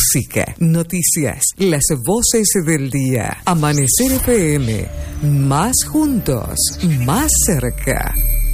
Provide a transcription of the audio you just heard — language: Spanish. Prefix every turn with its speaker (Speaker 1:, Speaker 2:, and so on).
Speaker 1: música, noticias, las voces del día. Amanecer FM, más juntos, más cerca.